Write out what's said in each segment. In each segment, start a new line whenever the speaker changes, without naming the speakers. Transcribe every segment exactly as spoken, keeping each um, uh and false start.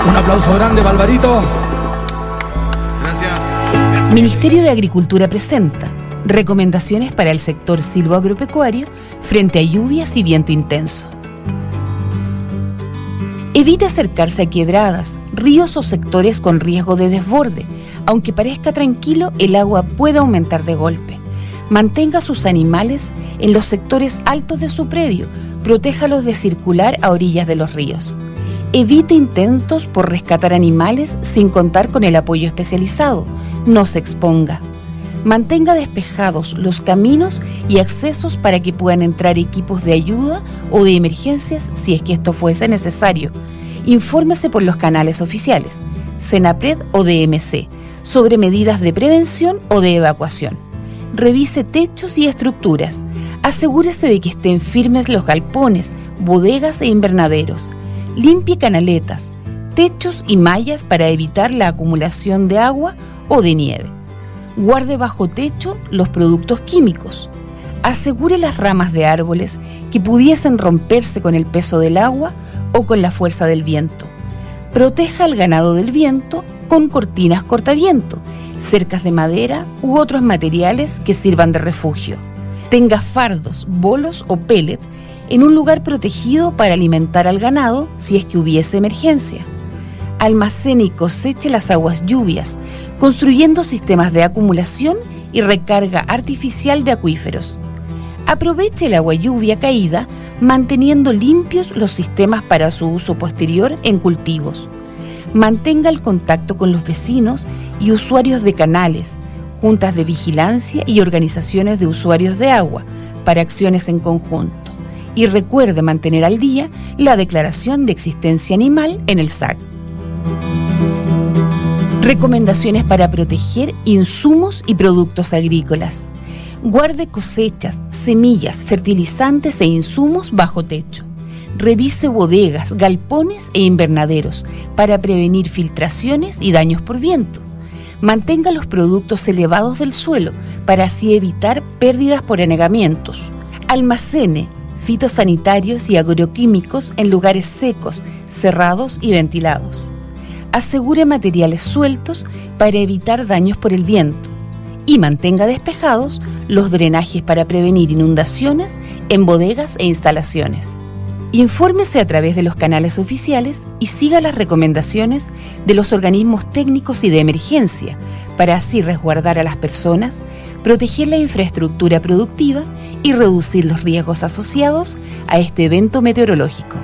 Un aplauso grande, Valvarito.
Gracias. Ministerio de Agricultura presenta recomendaciones para el sector silvoagropecuario frente a lluvias y viento intenso. Evite acercarse a quebradas, ríos o sectores con riesgo de desborde. Aunque parezca tranquilo, el agua puede aumentar de golpe. Mantenga sus animales en los sectores altos de su predio. Protéjalos de circular a orillas de los ríos. Evite intentos por rescatar animales sin contar con el apoyo especializado. No se exponga. Mantenga despejados los caminos y accesos para que puedan entrar equipos de ayuda o de emergencias si es que esto fuese necesario. Infórmese por los canales oficiales, Senapred o D M C, sobre medidas de prevención o de evacuación. Revise techos y estructuras. Asegúrese de que estén firmes los galpones, bodegas e invernaderos. Limpie canaletas, techos y mallas para evitar la acumulación de agua o de nieve. Guarde bajo techo los productos químicos. Asegure las ramas de árboles que pudiesen romperse con el peso del agua o con la fuerza del viento. Proteja al ganado del viento con cortinas cortaviento, cercas de madera u otros materiales que sirvan de refugio. Tenga fardos, bolos o pellet en un lugar protegido para alimentar al ganado si es que hubiese emergencia. Almacene y coseche las aguas lluvias, construyendo sistemas de acumulación y recarga artificial de acuíferos. Aproveche el agua lluvia caída, manteniendo limpios los sistemas para su uso posterior en cultivos. Mantenga el contacto con los vecinos y usuarios de canales, juntas de vigilancia y organizaciones de usuarios de agua para acciones en conjunto. Y recuerde mantener al día la declaración de existencia animal en el S A C. Recomendaciones para proteger insumos y productos agrícolas. Guarde cosechas, semillas, fertilizantes e insumos bajo techo. Revise bodegas, galpones e invernaderos para prevenir filtraciones y daños por viento. Mantenga los productos elevados del suelo para así evitar pérdidas por anegamientos. Almacene fitosanitarios y agroquímicos en lugares secos, cerrados y ventilados. Asegure materiales sueltos para evitar daños por el viento y mantenga despejados los drenajes para prevenir inundaciones en bodegas e instalaciones. Infórmese a través de los canales oficiales y siga las recomendaciones de los organismos técnicos y de emergencia para así resguardar a las personas, proteger la infraestructura productiva y reducir los riesgos asociados a este evento meteorológico.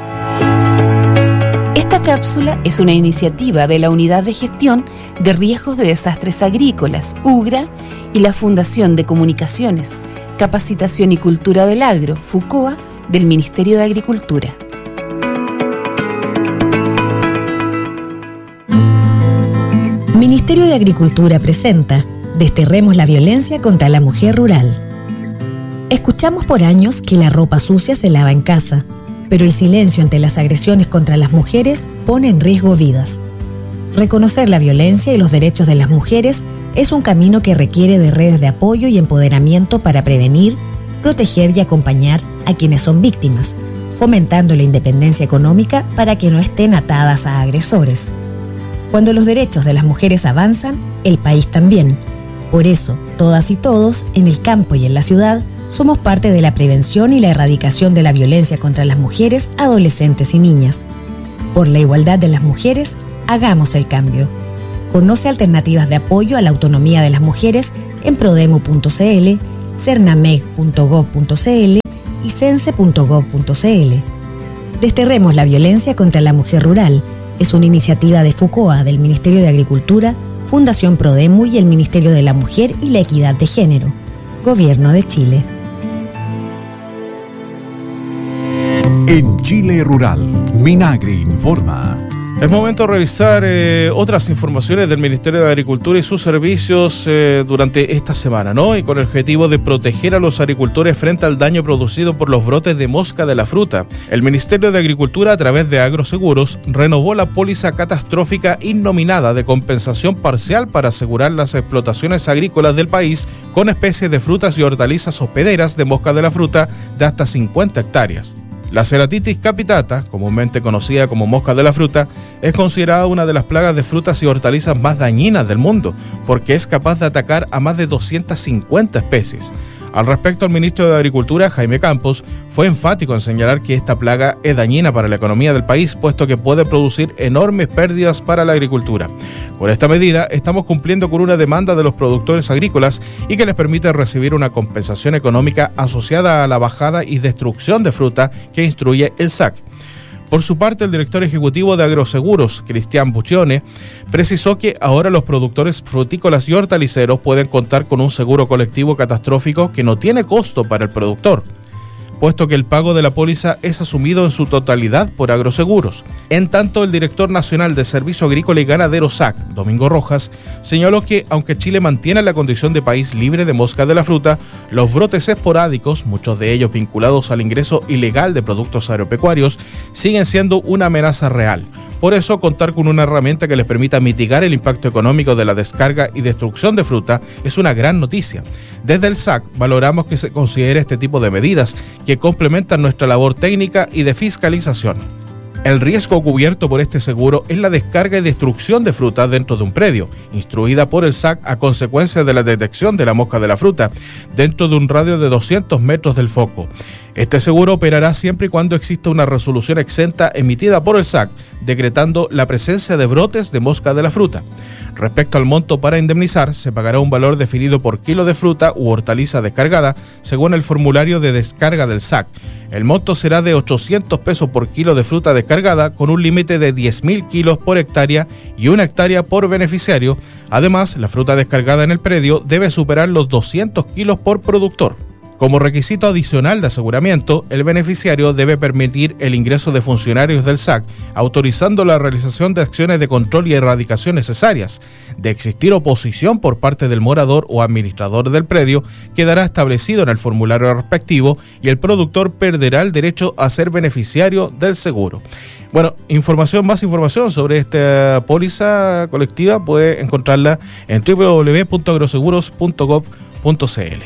Esta cápsula es una iniciativa de la Unidad de Gestión de Riesgos de Desastres Agrícolas, UGRA, y la Fundación de Comunicaciones, Capacitación y Cultura del Agro, FUCOA, del Ministerio de Agricultura.
Ministerio de Agricultura presenta Desterremos la violencia contra la mujer rural. Escuchamos por años que la ropa sucia se lava en casa, pero el silencio ante las agresiones contra las mujeres pone en riesgo vidas. Reconocer la violencia y los derechos de las mujeres es un camino que requiere de redes de apoyo y empoderamiento para prevenir, proteger y acompañar a quienes son víctimas, fomentando la independencia económica para que no estén atadas a agresores. Cuando los derechos de las mujeres avanzan, el país también. Por eso, todas y todos, en el campo y en la ciudad, somos parte de la prevención y la erradicación de la violencia contra las mujeres, adolescentes y niñas. Por la igualdad de las mujeres, hagamos el cambio. Conoce alternativas de apoyo a la autonomía de las mujeres en prodemu punto c l, cernameg punto gov punto c l y cense punto gov punto c l. Desterremos la violencia contra la mujer rural. Es una iniciativa de FUCOA, del Ministerio de Agricultura, Fundación Prodemu y el Ministerio de la Mujer y la Equidad de Género. Gobierno de Chile.
En Chile Rural, Minagri informa.
Es momento de revisar eh, otras informaciones del Ministerio de Agricultura y sus servicios eh, durante esta semana, ¿no? Y con el objetivo de proteger a los agricultores frente al daño producido por los brotes de mosca de la fruta. El Ministerio de Agricultura, a través de Agroseguros, renovó la póliza catastrófica innominada de compensación parcial para asegurar las explotaciones agrícolas del país con especies de frutas y hortalizas hospederas de mosca de la fruta de hasta cincuenta hectáreas. La Ceratitis capitata, comúnmente conocida como mosca de la fruta, es considerada una de las plagas de frutas y hortalizas más dañinas del mundo, porque es capaz de atacar a más de doscientas cincuenta especies. Al respecto, el ministro de Agricultura, Jaime Campos, fue enfático en señalar que esta plaga es dañina para la economía del país, puesto que puede producir enormes pérdidas para la agricultura. Con esta medida, estamos cumpliendo con una demanda de los productores agrícolas y que les permite recibir una compensación económica asociada a la bajada y destrucción de fruta que instruye el S A C. Por su parte, el director ejecutivo de Agroseguros, Cristian Buccione, precisó que ahora los productores frutícolas y hortaliceros pueden contar con un seguro colectivo catastrófico que no tiene costo para el productor, puesto que el pago de la póliza es asumido en su totalidad por Agroseguros. En tanto, el director nacional de Servicio Agrícola y Ganadero S A C, Domingo Rojas, señaló que aunque Chile mantiene la condición de país libre de mosca de la fruta, los brotes esporádicos, muchos de ellos vinculados al ingreso ilegal de productos agropecuarios, siguen siendo una amenaza real. Por eso, contar con una herramienta que les permita mitigar el impacto económico de la descarga y destrucción de fruta es una gran noticia. Desde el S A C valoramos que se considere este tipo de medidas que complementan nuestra labor técnica y de fiscalización. El riesgo cubierto por este seguro es la descarga y destrucción de fruta dentro de un predio, instruida por el S A C a consecuencia de la detección de la mosca de la fruta, dentro de un radio de doscientos metros del foco. Este seguro operará siempre y cuando exista una resolución exenta emitida por el S A C, decretando la presencia de brotes de mosca de la fruta. Respecto al monto para indemnizar, se pagará un valor definido por kilo de fruta u hortaliza descargada, según el formulario de descarga del S A C. El monto será de ochocientos pesos por kilo de fruta descargada, con un límite de diez mil kilos por hectárea y una hectárea por beneficiario. Además, la fruta descargada en el predio debe superar los doscientos kilos por productor. Como requisito adicional de aseguramiento, el beneficiario debe permitir el ingreso de funcionarios del S A C, autorizando la realización de acciones de control y erradicación necesarias. De existir oposición por parte del morador o administrador del predio, quedará establecido en el formulario respectivo y el productor perderá el derecho a ser beneficiario del seguro. Bueno, información, más información sobre esta póliza colectiva puede encontrarla en doble u doble u doble u punto agroseguros punto gov punto c l.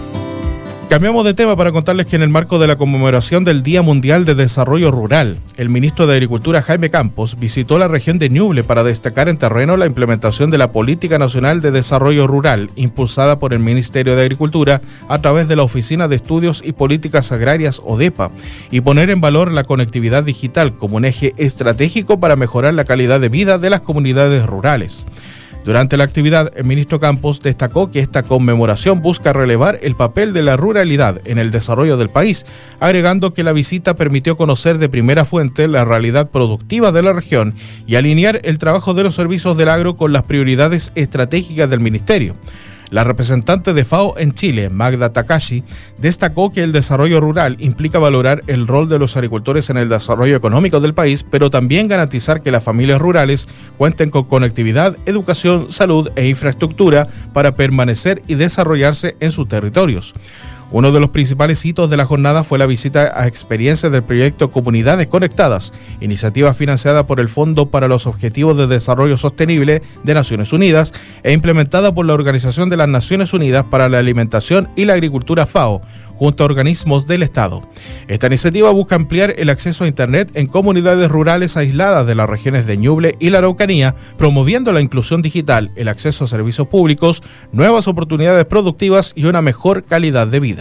Cambiamos de tema para contarles que en el marco de la conmemoración del Día Mundial de Desarrollo Rural, el ministro de Agricultura, Jaime Campos, visitó la región de Ñuble para destacar en terreno la implementación de la Política Nacional de Desarrollo Rural, impulsada por el Ministerio de Agricultura a través de la Oficina de Estudios y Políticas Agrarias, ODEPA, y poner en valor la conectividad digital como un eje estratégico para mejorar la calidad de vida de las comunidades rurales. Durante la actividad, el ministro Campos destacó que esta conmemoración busca relevar el papel de la ruralidad en el desarrollo del país, agregando que la visita permitió conocer de primera fuente la realidad productiva de la región y alinear el trabajo de los servicios del agro con las prioridades estratégicas del ministerio. La representante de FAO en Chile, Magda Takashi, destacó que el desarrollo rural implica valorar el rol de los agricultores en el desarrollo económico del país, pero también garantizar que las familias rurales cuenten con conectividad, educación, salud e infraestructura para permanecer y desarrollarse en sus territorios. Uno de los principales hitos de la jornada fue la visita a experiencias del proyecto Comunidades Conectadas, iniciativa financiada por el Fondo para los Objetivos de Desarrollo Sostenible de Naciones Unidas e implementada por la Organización de las Naciones Unidas para la Alimentación y la Agricultura FAO, junto a organismos del Estado. Esta iniciativa busca ampliar el acceso a Internet en comunidades rurales aisladas de las regiones de Ñuble y la Araucanía, promoviendo la inclusión digital, el acceso a servicios públicos, nuevas oportunidades productivas y una mejor calidad de vida.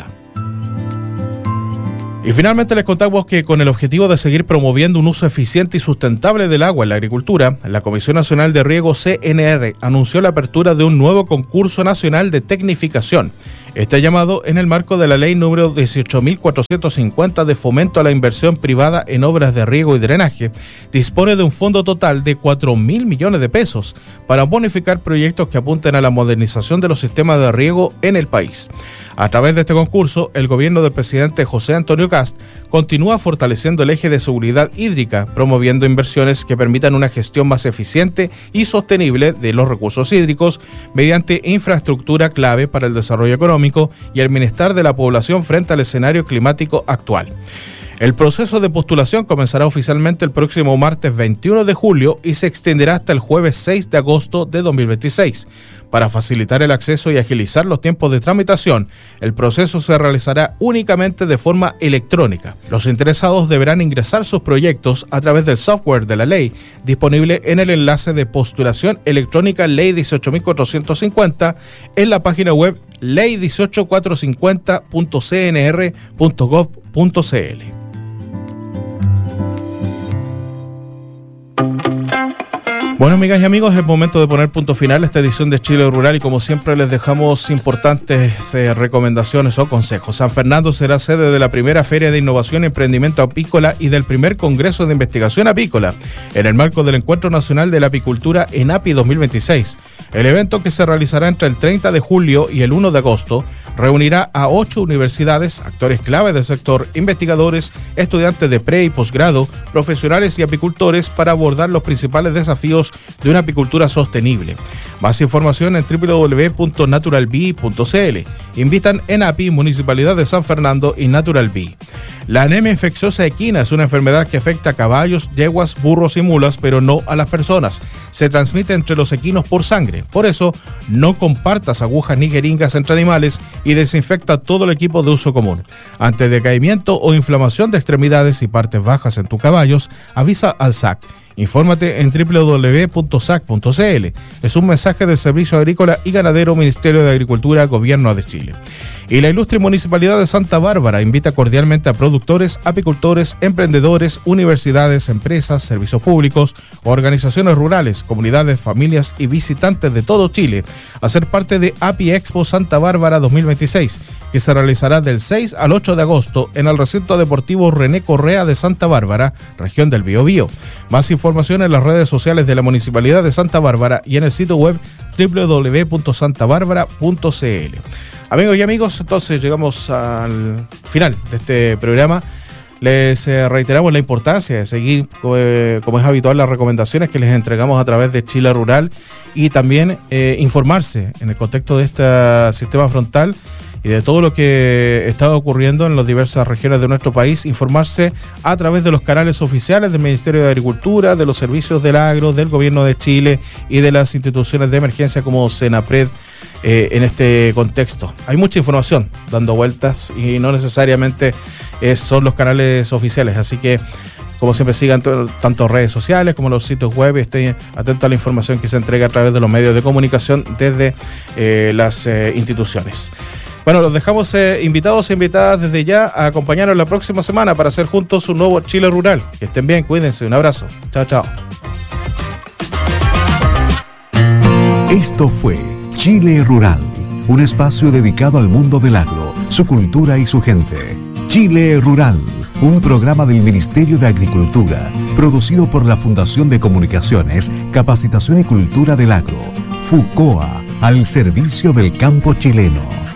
Y finalmente les contamos que con el objetivo de seguir promoviendo un uso eficiente y sustentable del agua en la agricultura, la Comisión Nacional de Riego C N R anunció la apertura de un nuevo concurso nacional de tecnificación. Este llamado en el marco de la ley número dieciocho mil cuatrocientos cincuenta de fomento a la inversión privada en obras de riego y drenaje, dispone de un fondo total de cuatro mil millones de pesos para bonificar proyectos que apunten a la modernización de los sistemas de riego en el país. A través de este concurso, el gobierno del presidente José Antonio Kast continúa fortaleciendo el eje de seguridad hídrica, promoviendo inversiones que permitan una gestión más eficiente y sostenible de los recursos hídricos mediante infraestructura clave para el desarrollo económico y el bienestar de la población frente al escenario climático actual. El proceso de postulación comenzará oficialmente el próximo martes veintiuno de julio y se extenderá hasta el jueves seis de agosto de dos mil veintiséis. Para facilitar el acceso y agilizar los tiempos de tramitación, el proceso se realizará únicamente de forma electrónica. Los interesados deberán ingresar sus proyectos a través del software de la ley, disponible en el enlace de postulación electrónica Ley dieciocho mil cuatrocientos cincuenta en la página web ley dieciocho mil cuatrocientos cincuenta punto c n r punto gov punto c l. Bueno, amigas y amigos, es momento de poner punto final a esta edición de Chile Rural y como siempre les dejamos importantes eh, recomendaciones o consejos. San Fernando será sede de la primera Feria de Innovación y Emprendimiento Apícola y del primer Congreso de Investigación Apícola en el marco del Encuentro Nacional de la Apicultura ENAPI dos mil veintiséis. El evento, que se realizará entre el treinta de julio y el uno de agosto, reunirá a ocho universidades, actores clave del sector, investigadores, estudiantes de pre y posgrado, profesionales y apicultores para abordar los principales desafíos de una apicultura sostenible. Más información en doble u doble u doble u punto natural bee punto c l. Invitan ENAPI, Municipalidad de San Fernando y Natural Bee. La anemia infecciosa equina es una enfermedad que afecta a caballos, yeguas, burros y mulas, pero no a las personas. Se transmite entre los equinos por sangre. Por eso, no compartas agujas ni jeringas entre animales y desinfecta todo el equipo de uso común. Ante decaimiento o inflamación de extremidades y partes bajas en tus caballos, avisa al S A C. Infórmate en doble u doble u doble u punto s a c punto c l. Es un mensaje del Servicio Agrícola y Ganadero, Ministerio de Agricultura, Gobierno de Chile. Y la ilustre Municipalidad de Santa Bárbara invita cordialmente a productores, apicultores, emprendedores, universidades, empresas, servicios públicos, organizaciones rurales, comunidades, familias y visitantes de todo Chile a ser parte de Api Expo Santa Bárbara dos mil veintiséis, que se realizará del seis al ocho de agosto en el recinto deportivo René Correa de Santa Bárbara, región del Biobío. Más información en las redes sociales de la Municipalidad de Santa Bárbara y en el sitio web doble u doble u doble u punto santa bárbara punto c l. Amigos y amigos, entonces llegamos al final de este programa. Les eh, reiteramos la importancia de seguir, eh, como es habitual, las recomendaciones que les entregamos a través de Chile Rural y también eh, informarse en el contexto de este sistema frontal y de todo lo que está ocurriendo en las diversas regiones de nuestro país, informarse a través de los canales oficiales del Ministerio de Agricultura, de los servicios del agro, del Gobierno de Chile y de las instituciones de emergencia como Senapred. Eh, en este contexto hay mucha información dando vueltas y no necesariamente es, son los canales oficiales, así que como siempre sigan to- tanto redes sociales como los sitios web y estén atentos a la información que se entrega a través de los medios de comunicación desde eh, las eh, instituciones. Bueno, los dejamos eh, invitados e invitadas desde ya a acompañarnos la próxima semana para hacer juntos un nuevo Chile Rural. Que estén bien, cuídense, un abrazo, chao chao.
Esto fue Chile Rural, un espacio dedicado al mundo del agro, su cultura y su gente. Chile Rural, un programa del Ministerio de Agricultura, producido por la Fundación de Comunicaciones, Capacitación y Cultura del Agro, FUCOA, al servicio del campo chileno.